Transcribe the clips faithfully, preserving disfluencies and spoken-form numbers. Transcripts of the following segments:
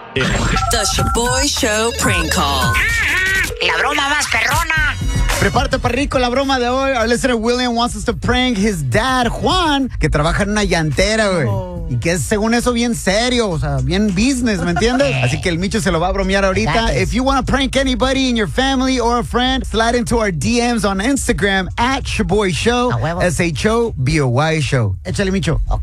The Shaboy Show prank call. La broma más perrona. Prepárate para rico la broma de hoy. Our listener William wants us to prank his dad, Juan, que trabaja en una llantera, güey. Oh. Y que es, según eso, bien serio, o sea, bien business, ¿me entiendes? Así que el Micho se lo va a bromear ahorita. If you want to prank anybody in your family or a friend, slide into our D Ms on Instagram at Shaboy Show. S H O B O Y Show. Échale, Micho. Ok.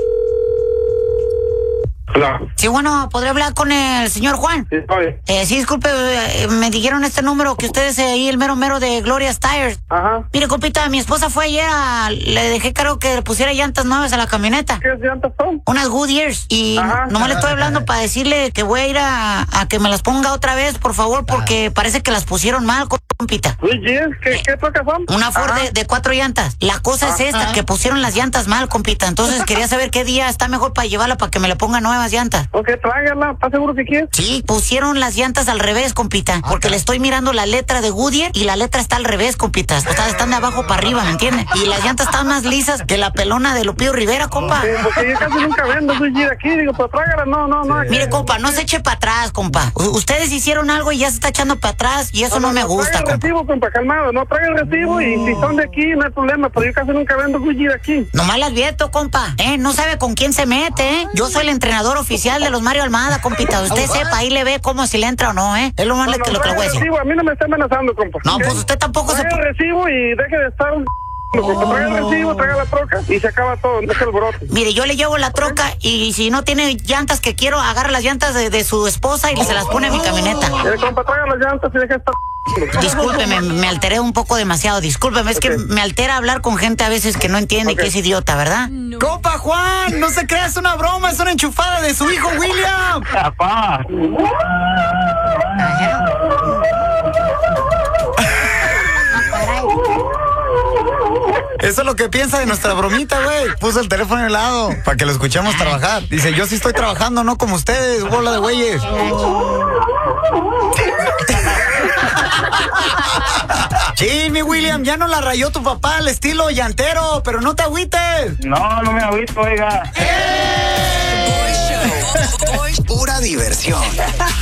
Hola. Sí, bueno, ¿podría hablar con el señor Juan? Sí, estoy. Eh, sí, disculpe, eh, me dijeron este número que usted es ahí el mero mero de Gloria's Tires. Ajá. Mire, compita, mi esposa fue ayer a... Le dejé claro que le pusiera llantas nuevas a la camioneta. ¿Qué llantas son? Unas Goodyears. Y Ajá. nomás le estoy hablando para decirle que voy a ir a, a que me las ponga otra vez, por favor, porque parece que las pusieron mal, compita. Oye, ¿qué, qué trocas son? Una Ford de, de cuatro llantas. La cosa es esta, que pusieron las llantas mal, compita. Entonces quería saber qué día está mejor para llevarla para que me la ponga nuevas llantas. Ok, tráigala. ¿Estás seguro que quieres? Sí, pusieron las llantas al revés, compita. Porque le estoy mirando la letra de Goodyear y la letra está al revés, compita. O sea, están de abajo para arriba, ¿me entiendes? Y las llantas están más lisas que la pelona de Lupillo Rivera, compa. Sí, porque yo casi nunca vendo Goodyear aquí. Digo, pues tráigala. No, no, no. Mire, compa, no se eche para atrás, compa. U- ustedes hicieron algo y ya se está echando para atrás y eso no, no me gusta, traiga el compa. recibo, compa, calmado. No, traiga el recibo y si son de aquí, no hay problema. Pero yo casi nunca vendo Goodyear aquí. Nomás le advierto, compa. Eh, no sabe con quién se mete, ¿eh? Yo soy el entrenador oficial de los Mario Almada, compita. Usted sepa, ahí le ve cómo si le entra o no, ¿eh? Es lo más No, que no, lo que le voy a traiga el decir. recibo. A mí no me está amenazando, compa. No, ¿ok? pues usted tampoco se... Traiga el recibo y deje de estar... Compa, traiga el recibo, traiga la troca y se acaba todo. No es el brote. Mire, yo le llevo la troca y si no tiene llantas que quiero, agarra las llantas de, de su esposa y se las pone a mi camioneta. Eh, compa, traiga las llantas y deje de estar... Discúlpeme, me alteré un poco demasiado. Discúlpeme, es que Ok. me altera hablar con gente a veces que no entiende Ok. que es idiota, ¿verdad? Compa Juan, no se crea, es una broma, es una enchufada de su hijo William. Papá. Eso es lo que piensa de nuestra bromita, güey. Puso el teléfono al lado para que lo escuchemos trabajar. Dice, yo sí estoy trabajando, no como ustedes, bola de güeyes. Sí, mi William, ya no la rayó tu papá al estilo llantero, pero no te agüites. No, no me agüito, oiga. Shaboy Show. Pura diversión.